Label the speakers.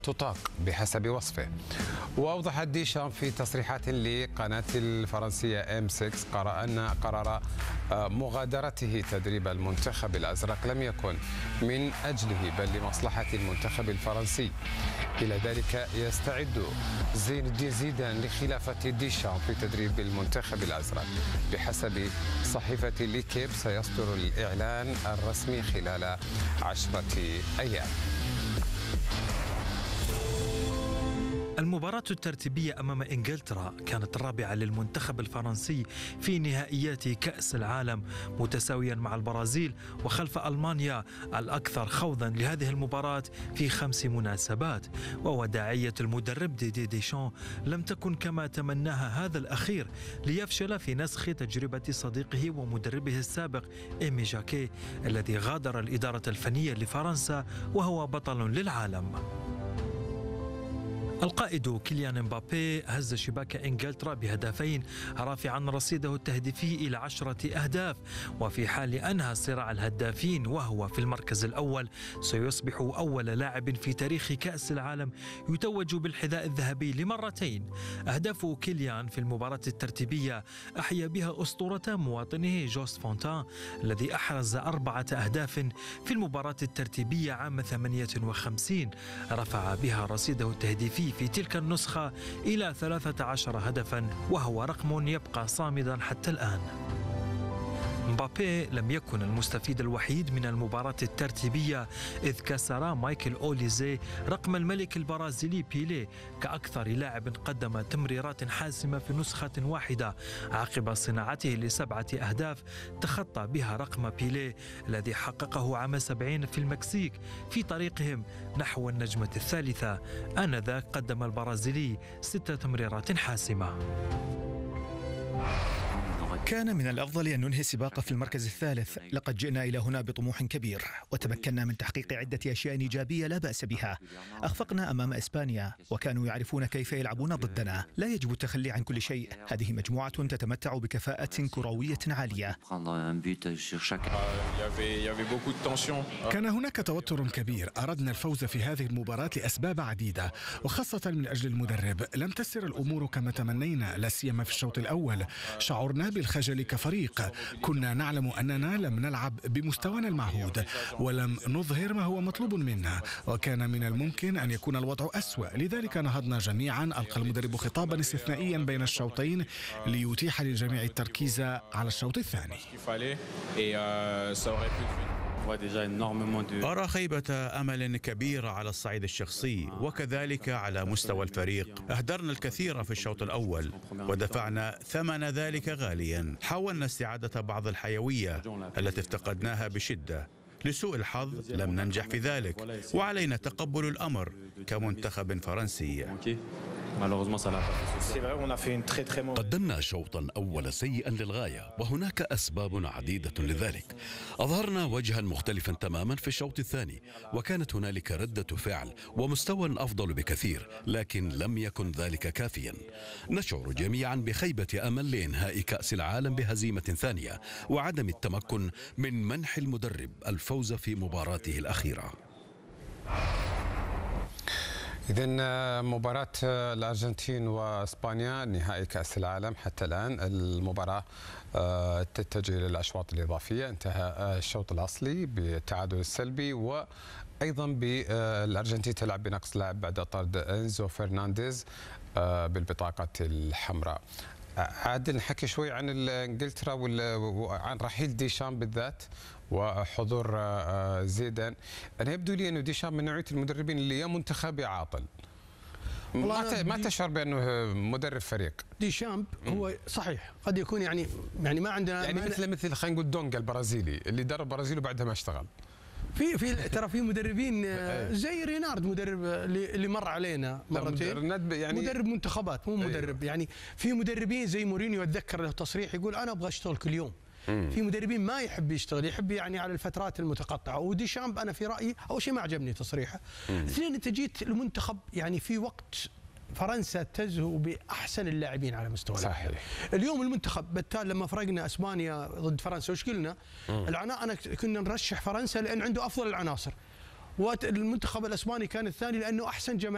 Speaker 1: تطاق بحسب وصفه. وأوضح ديشام في تصريحات لقناة الفرنسية M6 قرار مغادرته تدريب المنتخب الأزرق لم يكن من أجله بل لمصلحة المنتخب الفرنسي. إلى ذلك يستعد زين الدين زيدان لخلافة ديشام في تدريب المنتخب الأزرق. بحسب صحيفة ليكيب سيصدر الإعلان الرسمي خلال 10 أيام.
Speaker 2: المباراة الترتيبية أمام إنجلترا كانت الرابعة للمنتخب الفرنسي في نهائيات كأس العالم، متساويا مع البرازيل وخلف ألمانيا الأكثر خوضا لهذه المباراة في 5 مناسبات. ووداعية المدرب ديشان لم تكن كما تمناها هذا الأخير ليفشل في نسخ تجربة صديقه ومدربه السابق إيمي جاكي الذي غادر الإدارة الفنية لفرنسا وهو بطل للعالم. القائد كيليان امبابي هز شباك إنجلترا بهدفين رافعا رصيده التهديفي إلى 10 أهداف، وفي حال أنهى صراع الهدافين وهو في المركز الأول سيصبح أول لاعب في تاريخ كأس العالم يتوج بالحذاء الذهبي لمرتين. أهداف كيليان في المباراة الترتيبية أحيا بها أسطورة مواطنه جوست فونتان الذي أحرز 4 أهداف في المباراة الترتيبية عام 58 رفع بها رصيده التهديفي في تلك النسخة إلى 13 هدفا، وهو رقم يبقى صامدا حتى الآن. مبابي لم يكن المستفيد الوحيد من المباراة الترتيبية، إذ كسر مايكل أوليزي رقم الملك البرازيلي بيليه كأكثر لاعب قدم تمريرات حاسمة في نسخة واحدة عقب صناعته ل7 أهداف تخطى بها رقم بيليه الذي حققه عام 70 في المكسيك في طريقهم نحو النجمة الثالثة. آنذاك قدم البرازيلي 6 تمريرات حاسمة.
Speaker 3: كان من الأفضل أن ننهي السباق في المركز الثالث. لقد جئنا إلى هنا بطموح كبير وتمكنا من تحقيق عدة أشياء إيجابية لا بأس بها. أخفقنا أمام إسبانيا وكانوا يعرفون كيف يلعبون ضدنا. لا يجب التخلي عن كل شيء. هذه مجموعة تتمتع بكفاءة كروية عالية.
Speaker 4: كان هناك توتر كبير. أردنا الفوز في هذه المباراة لأسباب عديدة وخاصة من أجل المدرب. لم تسر الأمور كما تمنينا، لا سيما في الشوط الأول. شعرنا بالخجل كفريق. كنا نعلم أننا لم نلعب بمستوانا المعهود ولم نظهر ما هو مطلوب منا، وكان من الممكن أن يكون الوضع أسوأ. لذلك نهضنا جميعا. ألقى المدرب خطابا استثنائيا بين الشوطين ليتيح للجميع التركيز على الشوط الثاني.
Speaker 5: أرى خيبة أمل كبيرة على الصعيد الشخصي وكذلك على مستوى الفريق. أهدرنا الكثير في الشوط الأول ودفعنا ثمن ذلك غاليا. حاولنا استعادة بعض الحيوية التي افتقدناها بشدة. لسوء الحظ لم ننجح في ذلك، وعلينا تقبل الأمر كمنتخب فرنسي.
Speaker 6: قدمنا شوطا أول سيئا للغاية وهناك أسباب عديدة لذلك. أظهرنا وجها مختلفا تماما في الشوط الثاني وكانت هنالك ردة فعل ومستوى أفضل بكثير، لكن لم يكن ذلك كافيا. نشعر جميعا بخيبة أمل لإنهاء كأس العالم بهزيمة ثانية وعدم التمكن من منح المدرب الفوز في مباراته الأخيرة.
Speaker 1: إذن مباراة الأرجنتين وإسبانيا نهائي كأس العالم حتى الآن المباراة تتجه للأشواط الإضافية. انتهى الشوط الأصلي بالتعادل السلبي، وأيضا بالأرجنتين تلعب بنقص لاعب بعد طرد إنزو فرنانديز بالبطاقة الحمراء. عادل نحكي شوي عن انجلترا وعن رحيل ديشام بالذات وحضور زيدان. أنا يبدو لي أنه ديشام من نوعية المدربين اللي يا منتخبي عاطل، ما تشعر بأنه مدرب فريق.
Speaker 7: ديشامب هو صحيح قد يكون يعني ما عندنا
Speaker 1: يعني مثل خلينا نقول دونجا البرازيلي اللي درب البرازيل وبعدها ما اشتغل.
Speaker 7: ترى في مدربين زي رينارد مدرب اللي مر علينا مرتين، يعني مدرب منتخبات مو مدرب. يعني في مدربين زي مورينيو اتذكر له تصريح يقول انا ابغى اشتغل كل يوم. في مدربين ما يحب يشتغل، يحب يعني على الفترات المتقطعه. وديشامب انا في رايي اول شيء ما عجبني تصريحه. اثنين انت جيت المنتخب يعني في وقت فرنسا تزهو باحسن اللاعبين على مستوى
Speaker 1: صحيح.
Speaker 7: اليوم المنتخب بالتالي لما فرقنا اسبانيا ضد فرنسا وش قلنا؟ انا كنا نرشح فرنسا لان عنده افضل العناصر، والمنتخب الاسباني كان الثاني لانه احسن جماعه.